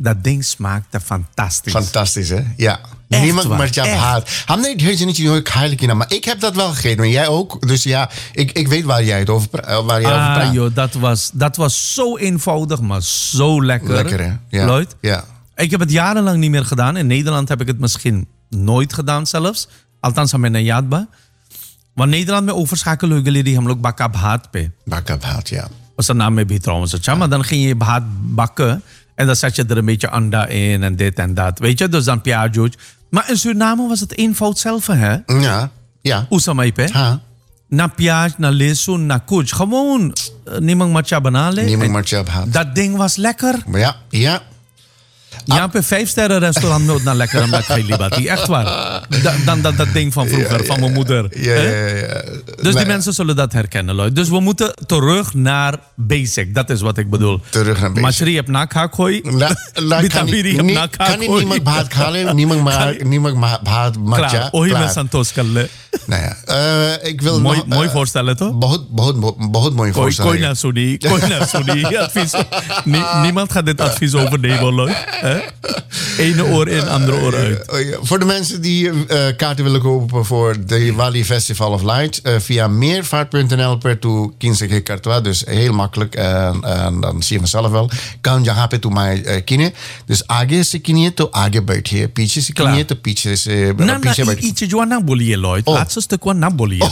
dat ding smaakte fantastisch. Fantastisch, hè? Ja. Echt Niemand waar, maar echt. haat. Hamne het niet heilig, maar ik heb dat wel gegeten. En jij ook. Dus ja, ik weet waar jij het over praat. Joh, dat was zo eenvoudig, maar zo lekker. Lekker, hè? Ja. Lloyd? Ja. Ik heb het jarenlang niet meer gedaan. In Nederland heb ik het misschien nooit gedaan zelfs. Althans, aan mijn Yadba. Want Nederland met overschakelen die hem ook bakken haat pe. Bakab haat, ja. Was de naam mee trouwens. Ja. Maar dan ging je haat bakken. En dan zet je er een beetje anda in en dit en dat. Weet je, dus dan piaggio. Maar in Suriname was het eenvoud zelf, hè? Ja. Ja. Oesamai pe. Ha. Na piage, na lesun, na kuch. Gewoon niemand matcha banale. Niemand maar haat. Dat ding was lekker. Maar ja, ja. Ja, op een 5-sterren restaurant nooit naar lekker omdat ik libati. Echt waar. Dan dat ding van vroeger, van mijn moeder. Ja. Dus die mensen zullen dat herkennen, Lloyd. Dus we moeten terug naar basic. Dat is wat ik bedoel. Terug naar basic. Machri heb nakhaakhooi. Kan niet niemand baat halen. Niemand baat matcha. Klaar. Ohi met Santos kalle. Nou ja, ik wil mooi voorstellen, toch? बहुत mooi voorstellen. Kooi naar Sony. Advies. Niemand gaat dit advies overnemen, Lloyd. 'Ene oor in, andere oor uit. Voor de mensen die kaarten willen kopen voor de Wali Festival of Light, via meervaart.nl per toe 15 cartois. Dus heel makkelijk. En dan zie je vanzelf wel. Kan je hapen toe mij kine. Dus आगे से किनिए तो आगे बैठिए, पीछे से किनिए तो पीछे बैठिए. Iets जो ना बोलिए, Lloyd. Laatste stuk wat na बोलिए.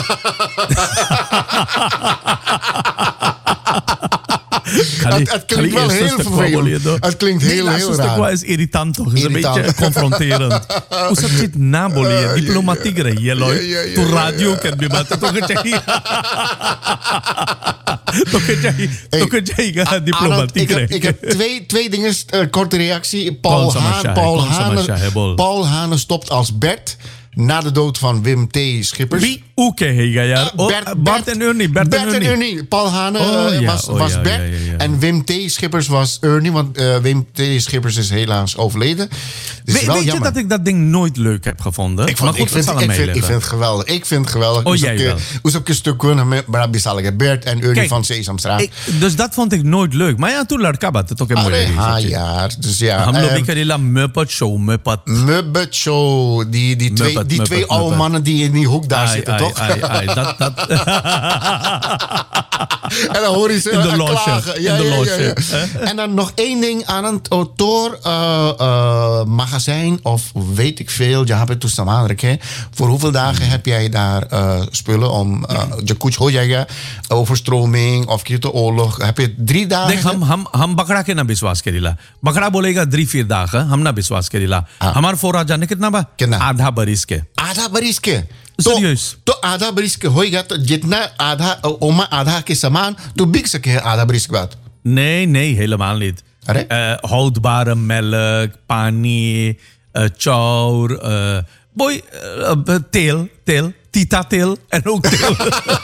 Het klinkt wel heel vervelend. Het klinkt heel raar. Het stuk is irritant toch? Het is een beetje confronterend. Hoe zat je na बोलिए? Diplomatiek रहिए, Lloyd. तो radio kan भी बात तो चाहिए diplomatiek रहिए. Ik heb twee dingen, korte reactie. Paul Hane stopt als Bert na de dood van Wim T. Schippers. Wie? Oké, ja. Bert en Ernie. Bert en Ernie. Paul Hane was Bert. Ja. En Wim T. Schippers was Ernie. Want Wim T. Schippers is helaas overleden. Dus weet jammer. je dat ik dat ding nooit leuk heb gevonden? Ik vind het geweldig. Ik vind het geweldig. Oh, jij wel. Hoe op een stuk kunnen met Bert en Ernie van Sesamstraat. Dus dat vond ik nooit leuk. Maar ja, toen laat Kabat het ook een mooie idee. Ja, dus ja. Ham loop ik die Muppet Show. Die twee oude mannen die in die hoek daar zitten, toch? Dat. En dan hoor je ze in de loge. Ja. En dan nog één ding aan een auteur magazijn of weet ik veel. Je hebt het toestaan. Voor hoeveel dagen heb jij daar spullen om je koets hoor jij overstroming of keer de oorlog? Heb je 3 dagen? हम बकरा के ना विश्वास करेला बकरा बोलेगा 3-4 दाग हम ना विश्वास करेला हमार फोरा जाने कितना बा आधा बरिस के Serieus? तो आधा बरिस के होएगा तो जितना आधा के समान तो बिक सके आधा बरिस के बाद. Nee, helemaal niet. Houdbare melk, pani, chour, teel, tita-teel en ook teel.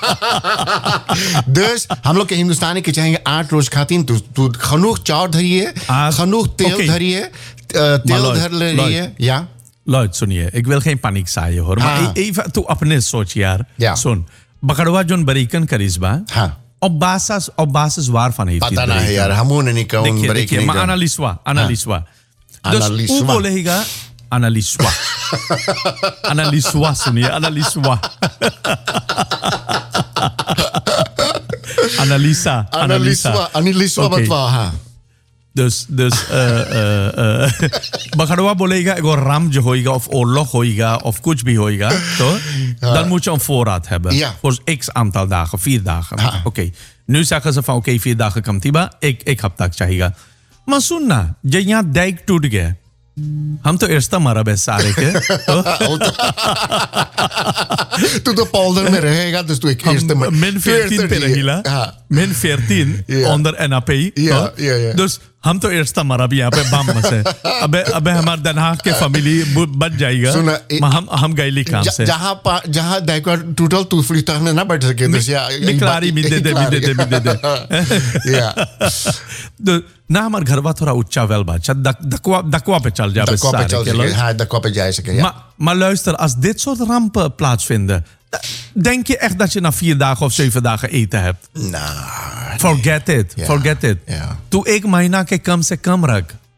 Dus हम लोग के हिंदुस्तानी के चाहेंगे 8 रोज खाती तो genoeg चाउर धरिए, genoeg teel धरिए, teel धर लीजिए. Ja. Lloyd, सुनिए, ik wil geen paniek zaaien hoor. Maar even toe apne soch yaar. Ja. Sun. Bakadwa John Barikan karisba. Op basis waarvan heeft hij het berekend? Yaar, hamoon niet kan berekenen. Maar analyswa. Dus hoe bolega analyswa. Analyswa, sunie, analyswa. Analisa wat wa. Dus Bakadwa bolega ego ramje hoiga of oorlog hoiga of kuch bhi hoiga, toch? Dan moet je een voorraad hebben. Ja. Voor x aantal dagen, 4 dagen. Oké. Nu zeggen ze van 4 dagen kan tiba, ik heb dat chahiga. Maar sunna, janya dijk toedge. हम तो eerst हमारा बेस्ट सारे के तू तो polder में रहेगा तो तू एक eerste min 14 पे रहीला min 14 onder NAP dus हम तो eerst हमारा भी यहाँ पे बम से अबे हमारे Den Haag के फैमिली बच जाएगा maar हम गैली काम से जहाँ दायका टोटल तू vliegtuig में ना बैठ सके dus ja निकलारी मिदे ja dus na हमारे घर वा थोड़ा ऊंचा वेल बात दकवा पे चल जाए dakwa पे जाए सके maar luister, als dit soort rampen plaatsvinden, denk je echt dat je na 4 dagen of 7 dagen eten hebt? Nou, Forget it. Yeah. Toen ik mahina ke kam se kam rak.